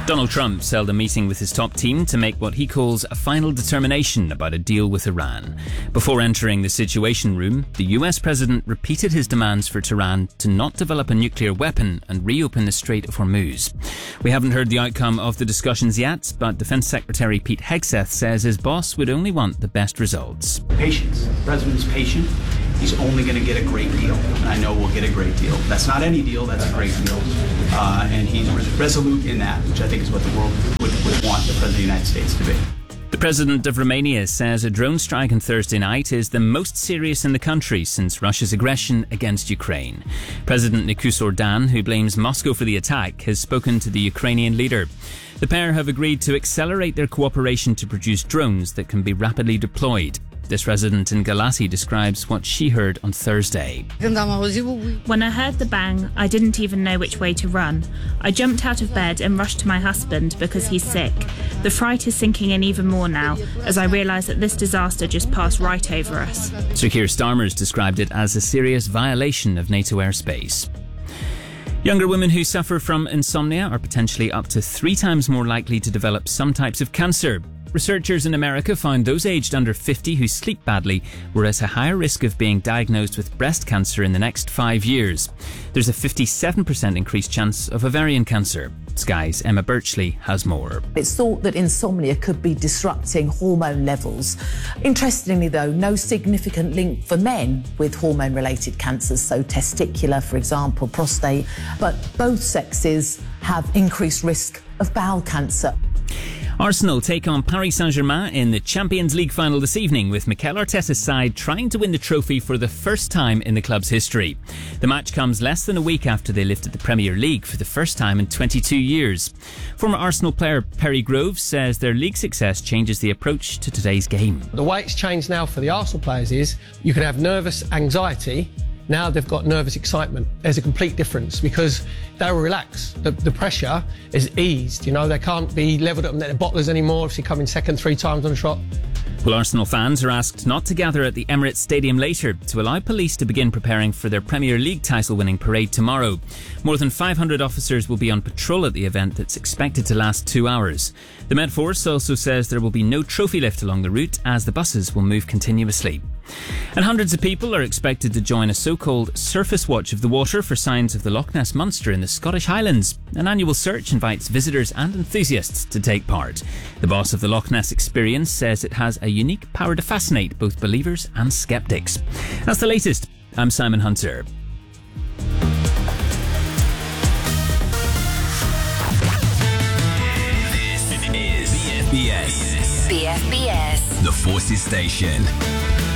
Donald Trump held a meeting with his top team to make what he calls a final determination about a deal with Iran. Before entering the Situation Room, the US president repeated his demands for Tehran to not develop a nuclear weapon and reopen the Strait of Hormuz. We haven't heard the outcome of the discussions yet, but Defense Secretary Pete Hegseth says his boss would only want the best results. Patience. The president's patient. He's only going to get a great deal. And I know we'll get a great deal. That's not any deal, that's a great deal. And he's resolute in that, which I think is what the world would want the President of the United States to be. The President of Romania says a drone strike on Thursday night is the most serious in the country since Russia's aggression against Ukraine. President Nicolae Orban, who blames Moscow for the attack, has spoken to the Ukrainian leader. The pair have agreed to accelerate their cooperation to produce drones that can be rapidly deployed. This resident in Galati describes what she heard on Thursday. When I heard the bang, I didn't even know which way to run. I jumped out of bed and rushed to my husband because he's sick. The fright is sinking in even more now as I realise that this disaster just passed right over us. Sir Keir Starmer's described it as a serious violation of NATO airspace. Younger women who suffer from insomnia are potentially up to 3 times more likely to develop some types of cancer. Researchers in America found those aged under 50 who sleep badly were at a higher risk of being diagnosed with breast cancer in the next 5 years. There's a 57% increased chance of ovarian cancer. Sky's Emma Birchley has more. It's thought that insomnia could be disrupting hormone levels. Interestingly, though, no significant link for men with hormone-related cancers, so testicular, for example, prostate, but both sexes have increased risk of bowel cancer. Arsenal take on Paris Saint-Germain in the Champions League final this evening, with Mikel Arteta's side trying to win the trophy for the first time in the club's history. The match comes less than a week after they lifted the Premier League for the first time in 22 years. Former Arsenal player Perry Groves says their league success changes the approach to today's game. The way it's changed now for the Arsenal players is you can have nervous anxiety. Now they've got nervous excitement. There's a complete difference because they'll relax. The pressure is eased. They can't be levelled up at their bottlers anymore if you come in second 3 times on a trot. Well, Arsenal fans are asked not to gather at the Emirates Stadium later to allow police to begin preparing for their Premier League title-winning parade tomorrow. More than 500 officers will be on patrol at the event that's expected to last 2 hours. The Met Force also says there will be no trophy lift along the route as the buses will move continuously. And hundreds of people are expected to join a so-called surface watch of the water for signs of the Loch Ness Monster in the Scottish Highlands. An annual search invites visitors and enthusiasts to take part. The boss of the Loch Ness Experience says it has a unique power to fascinate both believers and sceptics. That's the latest. I'm Simon Hunter. This is BFBS. BFBS. The Forces Station.